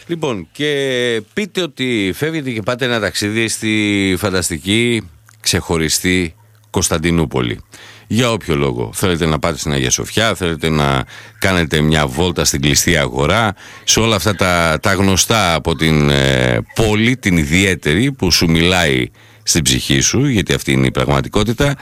Λοιπόν, και πείτε ότι φεύγετε και πάτε ένα ταξίδι στη φανταστική, ξεχωριστή Κωνσταντινούπολη. Για όποιο λόγο. Θέλετε να πάτε στην Αγία Σοφιά, θέλετε να κάνετε μια βόλτα στην κλειστή αγορά, σε όλα αυτά τα γνωστά από την πόλη, την ιδιαίτερη που σου μιλάει στην ψυχή σου, γιατί αυτή είναι η πραγματικότητα,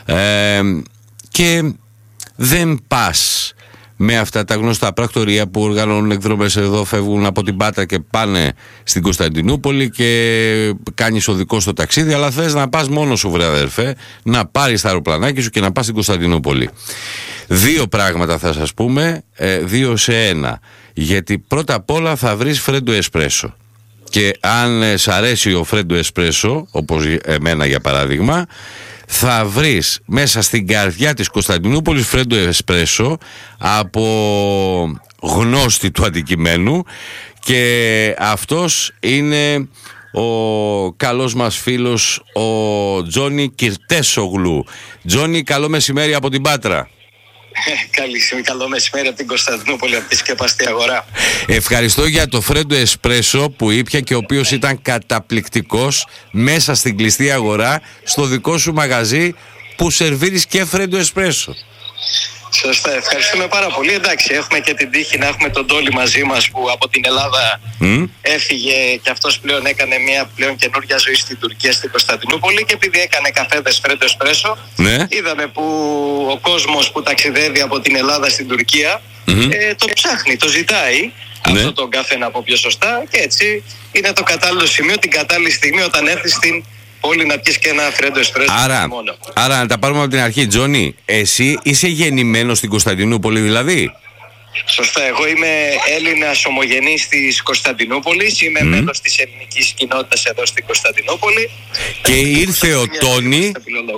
και δεν πας με αυτά τα γνωστά πρακτορεία που οργανώνουν εκδρομές εδώ, φεύγουν από την Πάτρα και πάνε στην Κωνσταντινούπολη και κάνεις οδικό στο ταξίδι, αλλά θες να πας μόνος σου, βρε αδερφέ, να πάρεις τα αεροπλανάκι σου και να πας στην Κωνσταντινούπολη. Δύο πράγματα θα σας πούμε, 2 σε 1. Γιατί πρώτα απ' όλα θα βρεις φρέντο εσπρέσο. Και αν σ' αρέσει ο φρέντο εσπρέσο, όπως εμένα για παράδειγμα, θα βρεις μέσα στην καρδιά της Κωνσταντινούπολης φρέντο εσπρέσο από γνώστη του αντικειμένου, και αυτός είναι ο καλός μας φίλος ο Τζόνι Κιρτέσογλου. Τζόνι, καλό μεσημέρι από την Πάτρα. Καλό μεσημέρι από την Κωνσταντινούπολη, από τη σκεπαστή αγορά. Ευχαριστώ για το φρέντο εσπρέσο που ήπια και ο οποίος ήταν καταπληκτικός μέσα στην κλειστή αγορά, στο δικό σου μαγαζί που σερβίρεις και φρέντο εσπρέσο. Σωστά, ευχαριστούμε πάρα πολύ. Εντάξει, έχουμε και την τύχη να έχουμε τον Τόλι μαζί μας που από την Ελλάδα έφυγε και αυτός πλέον έκανε μια πλέον καινούργια ζωή στην Τουρκία, στην Κωνσταντινούπολη, και επειδή έκανε καφέδες φρέντο εσπρέσο, είδαμε που ο κόσμος που ταξιδεύει από την Ελλάδα στην Τουρκία το ψάχνει, το ζητάει αυτό τον καφέ, να πω πιο σωστά, και έτσι είναι το κατάλληλο σημείο, την κατάλληλη στιγμή όταν έρθει στην πόλη να πιεις και ένα φρέντο εσπρέσο. Άρα να τα πάρουμε από την αρχή, Τζόνι. Εσύ είσαι γεννημένος στην Κωνσταντινούπολη δηλαδή? Σωστά, εγώ είμαι Έλληνας ομογενής της Κωνσταντινούπολης, είμαι μέλος της ελληνικής κοινότητας εδώ στην Κωνσταντινούπολη. Και ήρθε ο Τόνι.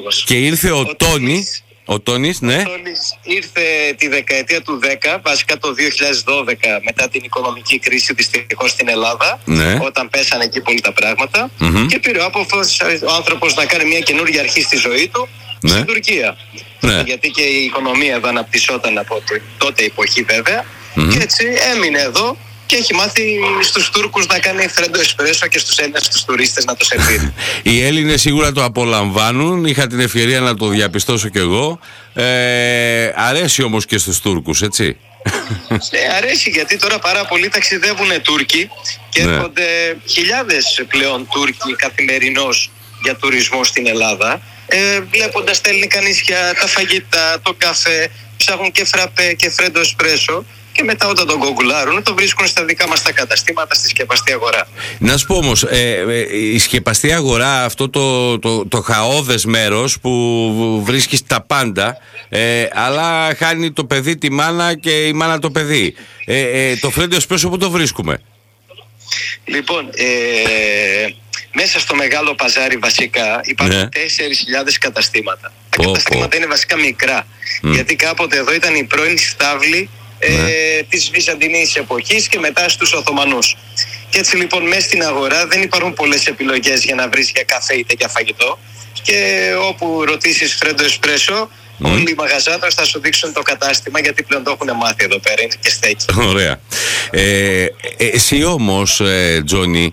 Ο Τόνις, ναι. Ο Τόνις ήρθε τη δεκαετία του 10, βασικά το 2012, μετά την οικονομική κρίση δυστυχώς στην Ελλάδα, όταν πέσανε εκεί πολύ τα πράγματα, και πήρε απόφαση ο άνθρωπος να κάνει μια καινούργια αρχή στη ζωή του στην Τουρκία. Γιατί και η οικονομία εδώ αναπτυσσόταν από τότε εποχή βέβαια, και έτσι έμεινε εδώ και έχει μάθει στους Τούρκους να κάνει φρέντο εσπρέσο και στους Έλληνες, στους τουρίστες να το σερβίρει. Οι Έλληνες σίγουρα το απολαμβάνουν, είχα την ευκαιρία να το διαπιστώσω κι εγώ. Αρέσει όμως και στους Τούρκους, έτσι? Αρέσει, γιατί τώρα πάρα πολλοί ταξιδεύουν Τούρκοι και έρχονται χιλιάδες πλέον Τούρκοι καθημερινώς για τουρισμό στην Ελλάδα, βλέποντας τα ελληνικά νησιά, τα φαγητά, το καφέ, ψάχνουν και φραπέ και φρέντο εσπρέσο. Και μετά όταν τον γκογκουλάρουν το βρίσκουν στα δικά μας τα καταστήματα, στη σκεπαστή αγορά. Να σου πω όμως, η σκεπαστή αγορά, αυτό το χαόδες μέρος που βρίσκεις τα πάντα, αλλά χάνει το παιδί τη μάνα και η μάνα το παιδί. Το φρέντο εσπρέσο που το βρίσκουμε? Λοιπόν, μέσα στο μεγάλο παζάρι βασικά υπάρχουν 4.000 καταστήματα. Τα καταστήματα είναι βασικά μικρά, γιατί κάποτε εδώ ήταν η πρώην στάβλη της Βυζαντινής εποχής και μετά στους Οθωμανούς. Και έτσι λοιπόν μέσα στην αγορά δεν υπάρχουν πολλές επιλογές για να βρεις για καφέ είτε για φαγητό, και όπου ρωτήσεις φρέντο εσπρέσο, όλοι οι μαγαζάτρες θα σου δείξουν το κατάστημα, γιατί πλέον το έχουν μάθει εδώ πέρα, είναι και στέκει. Ωραία. Εσύ όμως, Τζόνι,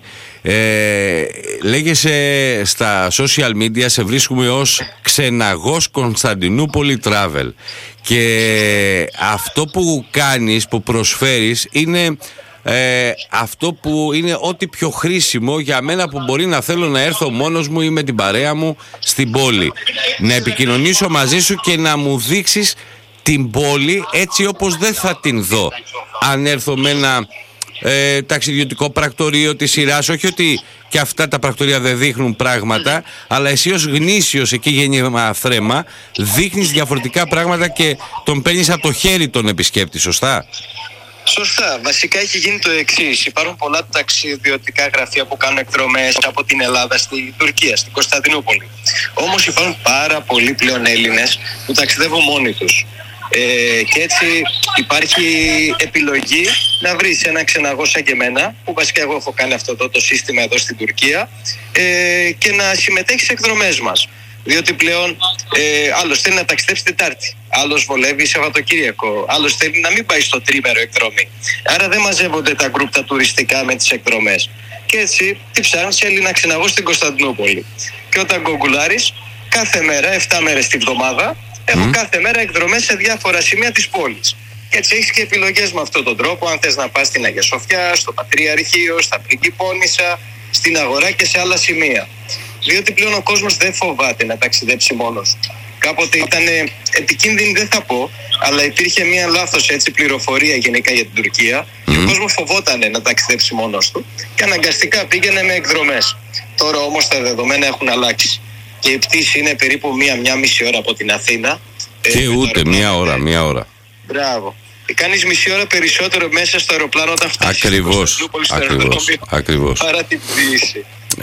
λέγεσαι στα social media, σε βρίσκουμε ως Ξεναγός Κωνσταντινούπολη Travel, και αυτό που κάνεις, που προσφέρεις, είναι αυτό που είναι ό,τι πιο χρήσιμο για μένα, που μπορεί να θέλω να έρθω μόνος μου ή με την παρέα μου στην πόλη, να επικοινωνήσω μαζί σου και να μου δείξεις την πόλη έτσι όπως δεν θα την δω αν έρθω με ένα ταξιδιωτικό πρακτορείο της σειράς. Όχι ότι και αυτά τα πρακτορεία δεν δείχνουν πράγματα, αλλά εσύ ως γνήσιος εκεί γέννημα θρέμα δείχνεις διαφορετικά πράγματα και τον παίρνεις από το χέρι τον επισκέπτη, σωστά? Σωστά. Βασικά έχει γίνει το εξής. Υπάρχουν πολλά ταξιδιωτικά γραφεία που κάνουν εκδρομές από την Ελλάδα στην Τουρκία, στην Κωνσταντινούπολη. Όμως υπάρχουν πάρα πολλοί πλέον Έλληνες που ταξιδεύουν μόνοι τους. Και έτσι υπάρχει επιλογή να βρεις ένα ξεναγό σαν και εμένα, που βασικά εγώ έχω κάνει αυτό το σύστημα εδώ στην Τουρκία, και να συμμετέχεις σε εκδρομές μας. Διότι πλέον άλλος θέλει να ταξιδέψει Τετάρτη, άλλος βολεύει Σαββατοκύριακο, άλλος θέλει να μην πάει στο τρίμερο εκδρομή. Άρα δεν μαζεύονται τα γκρουπ τα τουριστικά με τις εκδρομές. Και έτσι τι ψάχνεις? Έλληνα ξεναγό στην Κωνσταντινούπολη. Και όταν γκογκουλάρεις, κάθε μέρα, 7 μέρες τη βδομάδα, έχω κάθε μέρα εκδρομές σε διάφορα σημεία της πόλης. Και έτσι έχεις και επιλογές με αυτόν τον τρόπο, αν θες να πας στην Αγία Σοφιά, στο Πατριαρχείο, στα Πριγκιπώνισσα, στην Αγορά και σε άλλα σημεία. Διότι πλέον ο κόσμος δεν φοβάται να ταξιδέψει μόνος. Κάποτε ήταν επικίνδυνη, δεν θα πω, αλλά υπήρχε μια λάθος πληροφορία γενικά για την Τουρκία. Και ο κόσμος φοβόταν να ταξιδέψει μόνος του και αναγκαστικά πήγαινε με εκδρομές. Τώρα όμως τα δεδομένα έχουν αλλάξει. Και η πτήση είναι περίπου μία μισή ώρα από την Αθήνα. Και ούτε μία ώρα. Μπράβο. Κάνεις μισή ώρα περισσότερο μέσα στο αεροπλάνο όταν φτάσεις. Ακριβώς. Παρά την πτήση.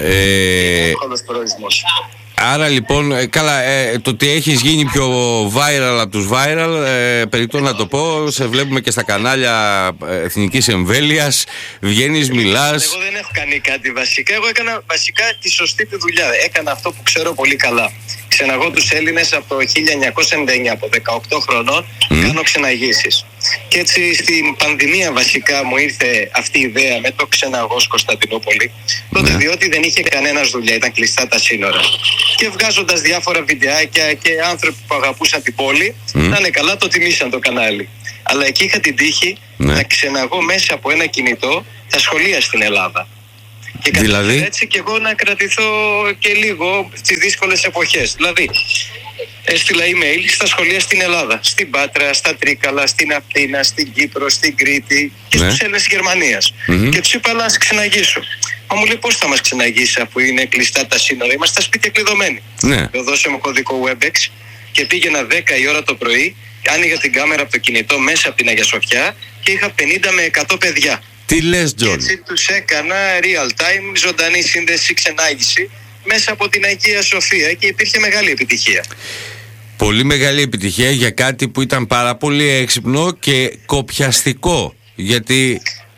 Άρα λοιπόν, καλά, το ότι έχεις γίνει πιο viral από τους viral, περιττό να το πω, σε βλέπουμε και στα κανάλια εθνικής εμβέλειας, βγαίνεις, μιλάς. Εγώ δεν έχω κάνει κάτι βασικά, εγώ έκανα βασικά τη σωστή τη δουλειά, έκανα αυτό που ξέρω πολύ καλά. Ξεναγώ τους Έλληνες από το 1999, από 18 χρονών, κάνω ξεναγήσεις. Και έτσι στην πανδημία βασικά μου ήρθε αυτή η ιδέα με το ξεναγώ Κωνσταντινούπολη. Τότε διότι δεν είχε κανένας δουλειά, ήταν κλειστά τα σύνορα. Και βγάζοντας διάφορα βιντεάκια και άνθρωποι που αγαπούσαν την πόλη, να είναι καλά, το τιμήσαν το κανάλι. Αλλά εκεί είχα την τύχη να ξεναγώ μέσα από ένα κινητό τα σχολεία στην Ελλάδα. Και δηλαδή έτσι και εγώ να κρατηθώ και λίγο στις δύσκολες εποχές. Δηλαδή, έστειλα email στα σχολεία στην Ελλάδα, στην Πάτρα, στα Τρίκαλα, στην Αθήνα, στην Κύπρο, στην Κρήτη και στους Έλληνες της Γερμανίας. Και τους είπα να ξεναγήσω. Μα μου λέει πώς θα μας ξεναγήσει αφού είναι κλειστά τα σύνορα, είμαστε στα σπίτια κλειδωμένοι. Δώσαμε κωδικό WebEx και πήγαινα 10 η ώρα το πρωί, άνοιγα την κάμερα από το κινητό μέσα από την Αγία Σοφιά και είχα 50 με 100 παιδιά. Τι λες, Τζον? Έτσι τους έκανα real time, ζωντανή σύνδεση, ξενάγηση μέσα από την Αγία Σοφία και υπήρχε μεγάλη επιτυχία. Πολύ μεγάλη επιτυχία για κάτι που ήταν πάρα πολύ έξυπνο και κοπιαστικό. Γιατί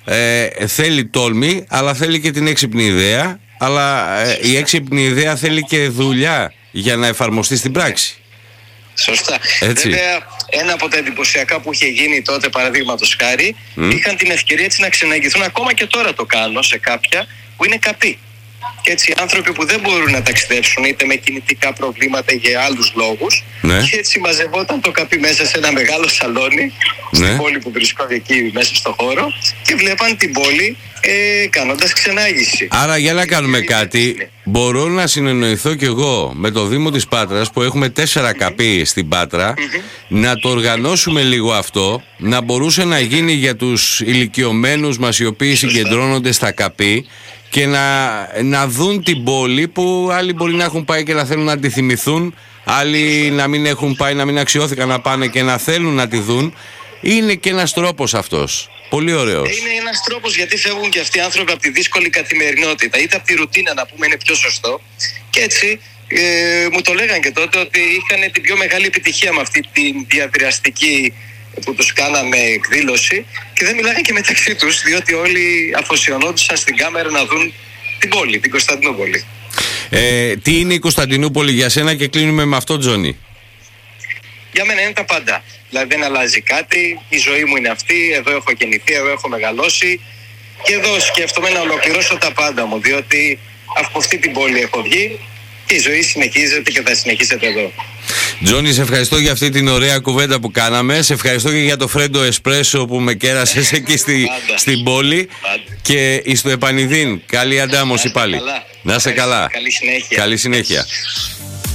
θέλει τόλμη, αλλά θέλει και την έξυπνη ιδέα. Αλλά η έξυπνη ιδέα θέλει και δουλειά για να εφαρμοστεί στην πράξη. Σωστά. Βέβαια, ένα από τα εντυπωσιακά που είχε γίνει τότε, παραδείγματος χάρη, είχαν την ευκαιρία έτσι να ξεναγηθούν. Ακόμα και τώρα το κάνω σε κάποια που είναι καποί. Και έτσι άνθρωποι που δεν μπορούν να ταξιδέψουν είτε με κινητικά προβλήματα ή για άλλους λόγους. Και έτσι μαζευόταν το καπί μέσα σε ένα μεγάλο σαλόνι στην πόλη που βρισκόταν εκεί μέσα στο χώρο και βλέπαν την πόλη κάνοντας ξενάγηση. Άρα για να κάνουμε κάτι, μπορώ να συνεννοηθώ κι εγώ με το Δήμο της Πάτρας που έχουμε 4 καπί στην Πάτρα, να το οργανώσουμε λίγο αυτό, να μπορούσε να γίνει για τους ηλικιωμένους μας οι οποίοι συγκεντρώνονται στα καπί και να δουν την πόλη που άλλοι μπορεί να έχουν πάει και να θέλουν να τη θυμηθούν, άλλοι να μην έχουν πάει, να μην αξιώθηκαν να πάνε και να θέλουν να τη δουν. Είναι και ένας τρόπος αυτός. Πολύ ωραίος. Είναι ένας τρόπος γιατί φεύγουν και αυτοί οι άνθρωποι από τη δύσκολη καθημερινότητα, είτε από τη ρουτίνα να πούμε είναι πιο σωστό. Και έτσι μου το λέγαν και τότε ότι είχαν την πιο μεγάλη επιτυχία με αυτή τη διαδραστική που τους κάναμε εκδήλωση και δεν μιλάγαν και μεταξύ τους διότι όλοι αφοσιωνόντουσαν στην κάμερα να δουν την πόλη, την Κωνσταντινούπολη. Τι είναι η Κωνσταντινούπολη για σένα και κλείνουμε με αυτό, Τζόνι? Για μένα είναι τα πάντα. Δηλαδή δεν αλλάζει κάτι, η ζωή μου είναι αυτή, εδώ έχω γεννηθεί, εδώ έχω μεγαλώσει και εδώ σκέφτομαι να ολοκληρώσω τα πάντα μου διότι από αυτή την πόλη έχω βγει και η ζωή συνεχίζεται και θα συνεχίσετε εδώ. Τζόνι, σε ευχαριστώ για αυτή την ωραία κουβέντα που κάναμε. Σε ευχαριστώ και για το φρέντο εσπρέσο που με κέρασες εκεί στην πόλη. Και στο επανειδήν. Καλή αντάμωση πάλι. Να είσαι καλά. Καλή συνέχεια.